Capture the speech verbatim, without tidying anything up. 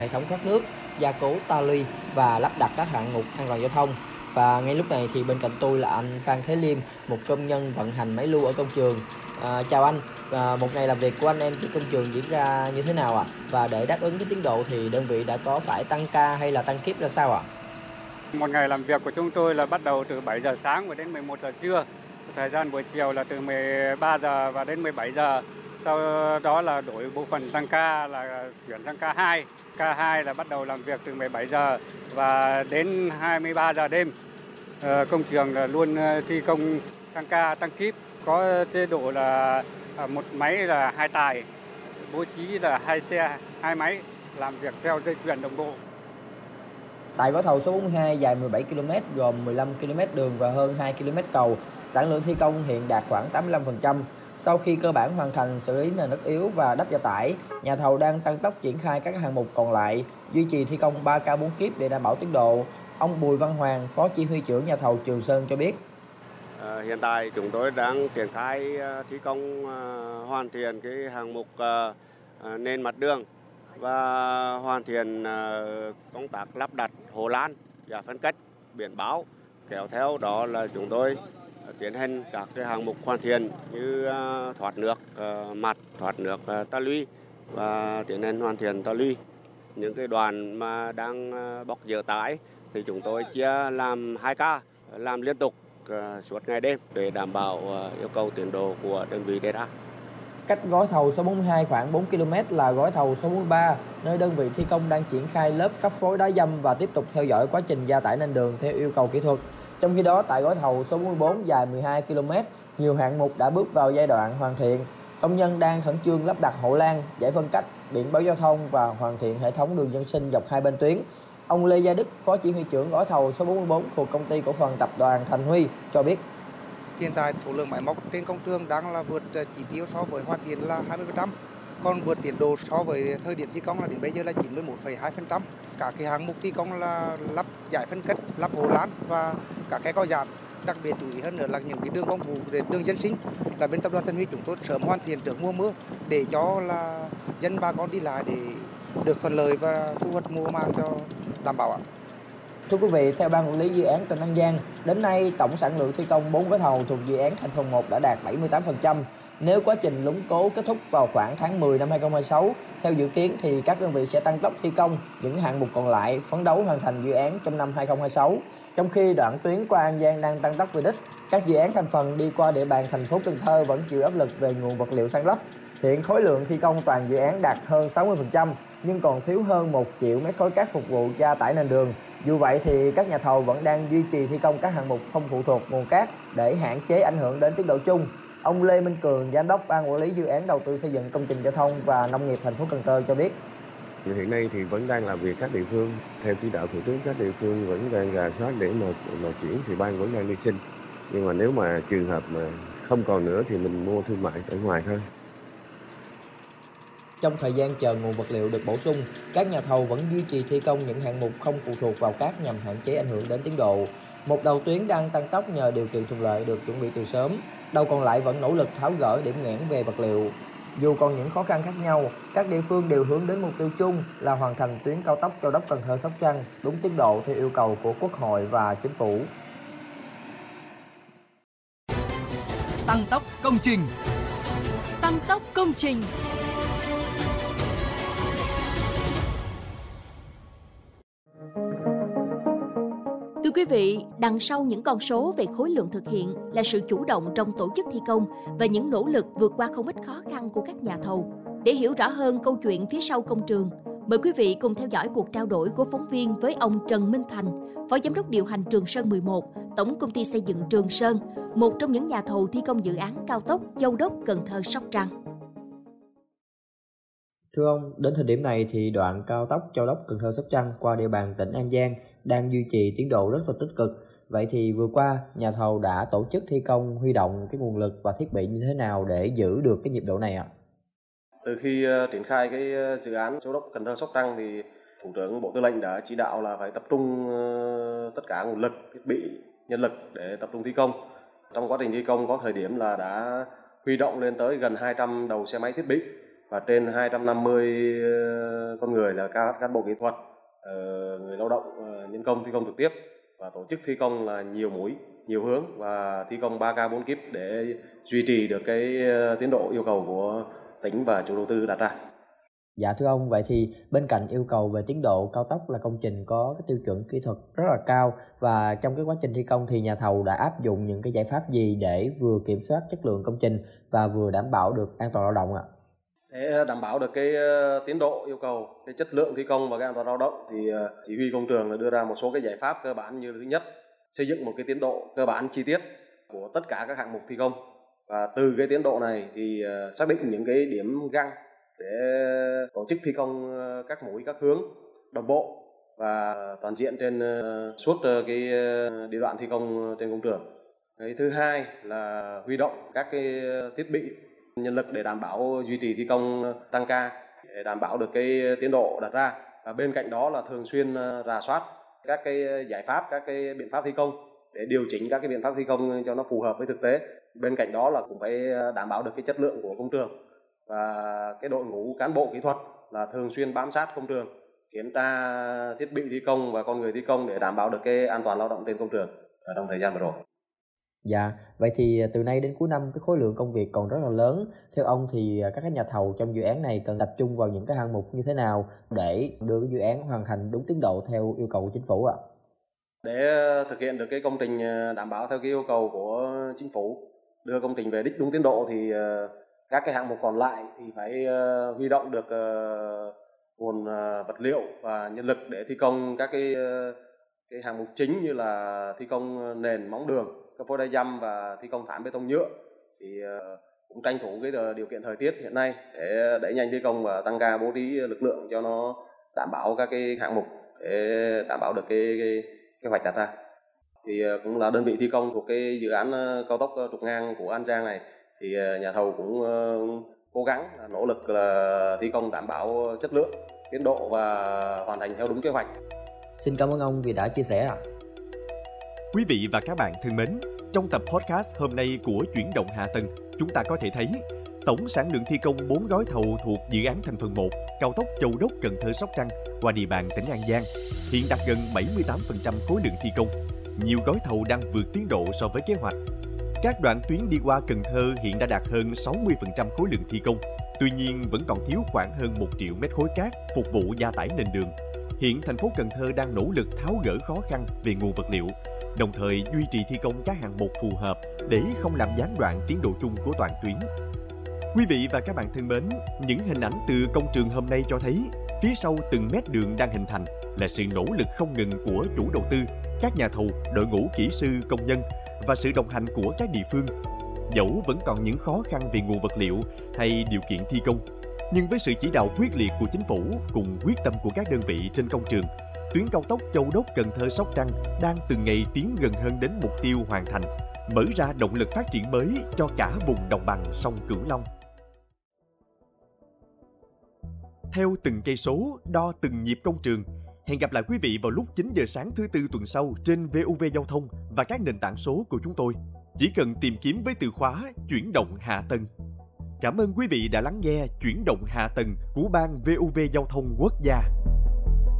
hệ thống thoát nước, gia cố ta luy và lắp đặt các hạng mục an toàn giao thông. Và ngay lúc này thì bên cạnh tôi là anh Phan Thế Liêm, một công nhân vận hành máy lưu ở công trường. À, chào anh, à, một ngày làm việc của anh em trên công trường diễn ra như thế nào ạ? Và để đáp ứng cái tiến độ thì đơn vị đã có phải tăng ca hay là tăng kíp ra sao ạ? Một ngày làm việc của chúng tôi là bắt đầu từ bảy giờ sáng và đến mười một giờ trưa. Thời gian buổi chiều là từ mười ba giờ và đến mười bảy giờ. Sau đó là đổi bộ phận tăng ca là chuyển sang ca hai. ca hai là bắt đầu làm việc từ mười bảy giờ và đến hai mươi ba giờ đêm. Ờ, công trường là luôn thi công tăng ca, tăng kíp. Có chế độ là một máy là hai tài, bố trí là hai xe, hai máy làm việc theo dây chuyền đồng bộ. Tại gói thầu số bốn mươi hai dài mười bảy ki lô mét gồm mười lăm ki lô mét đường và hơn hai ki lô mét cầu, sản lượng thi công hiện đạt khoảng tám mươi lăm phần trăm. Sau khi cơ bản hoàn thành xử lý nền đất yếu và đắp gia tải, nhà thầu đang tăng tốc triển khai các hạng mục còn lại, duy trì thi công ba ca bốn kíp để đảm bảo tiến độ. Ông Bùi Văn Hoàng, Phó Chỉ huy trưởng nhà thầu Trường Sơn cho biết. À, hiện tại chúng tôi đang triển khai thi công hoàn thiện cái hạng mục nền mặt đường và hoàn thiện công tác lắp đặt hồ lan và phân cách biển báo. Kéo theo đó là chúng tôi tiến hành các cái hạng mục hoàn thiện như thoát nước mặt, thoát nước ta luy và tiến hành hoàn thiện ta luy. Những cái đoạn mà đang bóc dỡ tải thì chúng tôi chia làm hai ca, làm liên tục suốt ngày đêm để đảm bảo yêu cầu tiến độ của đơn vị đề ra. Cách gói thầu số bốn mươi hai khoảng bốn ki lô mét là gói thầu số bốn mươi ba, nơi đơn vị thi công đang triển khai lớp cấp phối đá dăm và tiếp tục theo dõi quá trình gia tải nền đường theo yêu cầu kỹ thuật. Trong khi đó, tại gói thầu số bốn mươi bốn dài mười hai ki lô mét, nhiều hạng mục đã bước vào giai đoạn hoàn thiện. Công nhân đang khẩn trương lắp đặt hộ lan, giải phân cách, biển báo giao thông và hoàn thiện hệ thống đường dân sinh dọc hai bên tuyến. Ông Lê Gia Đức, Phó Chỉ huy trưởng gói thầu số bốn mươi bốn thuộc Công ty Cổ phần Tập đoàn Thành Huy cho biết. Hiện tại số lượng máy móc trên công trường đang là vượt chỉ tiêu so với hoàn thiện là hai mươi phần trăm, còn vượt tiến độ so với thời điểm thi công là đến bây giờ là chín mươi mốt phẩy hai phần trăm. Các cái hạng mục thi công là lắp giải phân cách, lắp hộ lan và các cái co giãn. Đặc biệt chú ý hơn nữa là những cái đường công vụ, đường dân sinh là bên Tập đoàn Thành Huy chúng tôi sớm hoàn thiện trước mùa mưa để cho là dân bà con đi lại để được thuận lợi và thu hoạch mùa màng cho đảm bảo ạ. Thưa quý vị, theo Ban Quản lý Dự án tỉnh An Giang, đến nay tổng sản lượng thi công bốn gói thầu thuộc dự án thành phần một đã đạt bảy mươi tám phần trăm. Nếu quá trình lúng cố kết thúc vào khoảng tháng mười năm hai không hai sáu, theo dự kiến thì các đơn vị sẽ tăng tốc thi công những hạng mục còn lại, phấn đấu hoàn thành dự án trong năm hai không hai sáu. Trong khi đoạn tuyến qua An Giang đang tăng tốc về đích, các dự án thành phần đi qua địa bàn thành phố Cần Thơ vẫn chịu áp lực về nguồn vật liệu san lấp. Hiện khối lượng thi công toàn dự án đạt hơn sáu mươi phần trăm, nhưng còn thiếu hơn một triệu mét khối cát phục vụ gia tải nền đường. Dù vậy thì các nhà thầu vẫn đang duy trì thi công các hạng mục không phụ thuộc nguồn cát để hạn chế ảnh hưởng đến tiến độ chung. Ông Lê Minh Cường, Giám đốc Ban Quản lý Dự án Đầu tư xây dựng công trình giao thông và nông nghiệp thành phố Cần Thơ cho biết. Hiện nay thì vẫn đang làm việc các địa phương theo chỉ đạo thủ tướng, các địa phương vẫn đang rà soát để mà mà chuyển thì ban vẫn đang đi xin. Nhưng mà nếu mà trường hợp mà không còn nữa thì mình mua thương mại ở ngoài thôi. Trong thời gian chờ nguồn vật liệu được bổ sung, các nhà thầu vẫn duy trì thi công những hạng mục không phụ thuộc vào cát nhằm hạn chế ảnh hưởng đến tiến độ. Một đầu tuyến đang tăng tốc nhờ điều kiện thuận lợi được chuẩn bị từ sớm, đầu còn lại vẫn nỗ lực tháo gỡ điểm nghẽn về vật liệu. Dù còn những khó khăn khác nhau, các địa phương đều hướng đến mục tiêu chung là hoàn thành tuyến cao tốc Châu Đốc - Cần Thơ - Sóc Trăng đúng tiến độ theo yêu cầu của Quốc hội và Chính phủ. Tăng tốc công trình. Tăng tốc công trình. Thưa quý vị, đằng sau những con số về khối lượng thực hiện là sự chủ động trong tổ chức thi công và những nỗ lực vượt qua không ít khó khăn của các nhà thầu. Để hiểu rõ hơn câu chuyện phía sau công trường, mời quý vị cùng theo dõi cuộc trao đổi của phóng viên với ông Trần Minh Thành, Phó Giám đốc điều hành Trường Sơn mười một, Tổng Công ty Xây dựng Trường Sơn, một trong những nhà thầu thi công dự án cao tốc Châu Đốc - Cần Thơ - Sóc Trăng. Thưa ông, đến thời điểm này thì đoạn cao tốc Châu Đốc - Cần Thơ - Sóc Trăng qua địa bàn tỉnh An Giang đang duy trì tiến độ rất là tích cực. Vậy thì vừa qua, nhà thầu đã tổ chức thi công huy động cái nguồn lực và thiết bị như thế nào để giữ được cái nhịp độ này ạ? Từ khi uh, triển khai cái dự án Châu Đốc - Cần Thơ - Sóc Trăng thì Thủ tướng Bộ Tư lệnh đã chỉ đạo là phải tập trung uh, tất cả nguồn lực, thiết bị, nhân lực để tập trung thi công. Trong quá trình thi công có thời điểm là đã huy động lên tới gần hai trăm đầu xe máy thiết bị và trên hai trăm năm mươi con người là các cán bộ kỹ thuật, người lao động, nhân công thi công trực tiếp, và tổ chức thi công là nhiều mũi, nhiều hướng và thi công ba K bốn kíp để duy trì được cái tiến độ yêu cầu của tỉnh và chủ đầu tư đặt ra. Dạ thưa ông, vậy thì bên cạnh yêu cầu về tiến độ, cao tốc là công trình có cái tiêu chuẩn kỹ thuật rất là cao, và trong cái quá trình thi công thì nhà thầu đã áp dụng những cái giải pháp gì để vừa kiểm soát chất lượng công trình và vừa đảm bảo được an toàn lao động ạ? Để đảm bảo được cái tiến độ yêu cầu, cái chất lượng thi công và cái an toàn lao động thì chỉ huy công trường đưa ra một số cái giải pháp cơ bản như thứ nhất, xây dựng một cái tiến độ cơ bản chi tiết của tất cả các hạng mục thi công, và từ cái tiến độ này thì xác định những cái điểm găng để tổ chức thi công các mũi, các hướng đồng bộ và toàn diện trên suốt cái địa đoạn thi công trên công trường. Cái thứ hai là huy động các cái thiết bị, nhân lực để đảm bảo duy trì thi công tăng ca để đảm bảo được cái tiến độ đặt ra. Và bên cạnh đó là thường xuyên rà soát các cái giải pháp, các cái biện pháp thi công để điều chỉnh các cái biện pháp thi công cho nó phù hợp với thực tế. Bên cạnh đó là cũng phải đảm bảo được cái chất lượng của công trường, và cái đội ngũ cán bộ kỹ thuật là thường xuyên bám sát công trường, kiểm tra thiết bị thi công và con người thi công để đảm bảo được cái an toàn lao động trên công trường trong thời gian vừa rồi. Dạ, vậy thì từ nay đến cuối năm cái khối lượng công việc còn rất là lớn. Theo ông thì các cái nhà thầu trong dự án này cần tập trung vào những cái hạng mục như thế nào để đưa cái dự án hoàn thành đúng tiến độ theo yêu cầu của chính phủ ạ? Để thực hiện được cái công trình đảm bảo theo cái yêu cầu của chính phủ, đưa công trình về đích đúng tiến độ thì các cái hạng mục còn lại thì phải huy động được nguồn vật liệu và nhân lực để thi công các cái cái hạng mục chính như là thi công nền, móng đường, cấp phối đá dăm và thi công thảm bê tông nhựa. Thì cũng tranh thủ cái điều kiện thời tiết hiện nay để đẩy nhanh thi công và tăng ca bố trí lực lượng cho nó đảm bảo các cái hạng mục để đảm bảo được cái, cái kế hoạch đặt ra. Thì cũng là đơn vị thi công thuộc cái dự án cao tốc trục ngang của An Giang này, thì nhà thầu cũng cố gắng nỗ lực là thi công đảm bảo chất lượng, tiến độ và hoàn thành theo đúng kế hoạch. Xin cảm ơn ông vì đã chia sẻ ạ. Quý vị và các bạn thân mến, trong tập podcast hôm nay của Chuyển động Hạ Tầng, chúng ta có thể thấy tổng sản lượng thi công bốn gói thầu thuộc dự án thành phần một cao tốc Châu Đốc - Cần Thơ - Sóc Trăng qua địa bàn tỉnh An Giang hiện đạt gần bảy mươi tám phần trăm khối lượng thi công. Nhiều gói thầu đang vượt tiến độ so với kế hoạch. Các đoạn tuyến đi qua Cần Thơ hiện đã đạt hơn sáu mươi phần trăm khối lượng thi công. Tuy nhiên vẫn còn thiếu khoảng hơn một triệu mét khối cát phục vụ gia tải nền đường. Hiện thành phố Cần Thơ đang nỗ lực tháo gỡ khó khăn về nguồn vật liệu, đồng thời duy trì thi công các hạng mục phù hợp để không làm gián đoạn tiến độ chung của toàn tuyến. Quý vị và các bạn thân mến, những hình ảnh từ công trường hôm nay cho thấy phía sau từng mét đường đang hình thành là sự nỗ lực không ngừng của chủ đầu tư, các nhà thầu, đội ngũ kỹ sư, công nhân và sự đồng hành của các địa phương. Dẫu vẫn còn những khó khăn về nguồn vật liệu hay điều kiện thi công, nhưng với sự chỉ đạo quyết liệt của chính phủ cùng quyết tâm của các đơn vị trên công trường, tuyến cao tốc Châu Đốc - Cần Thơ - Sóc Trăng đang từng ngày tiến gần hơn đến mục tiêu hoàn thành, mở ra động lực phát triển mới cho cả vùng đồng bằng sông Cửu Long. Theo từng cây số, đo từng nhịp công trường. Hẹn gặp lại quý vị vào lúc chín giờ sáng thứ tư tuần sau trên vê o vê Giao thông và các nền tảng số của chúng tôi. Chỉ cần tìm kiếm với từ khóa Chuyển động Hạ Tầng. Cảm ơn quý vị đã lắng nghe Chuyển động Hạ Tầng của Ban vê o vê Giao thông Quốc gia.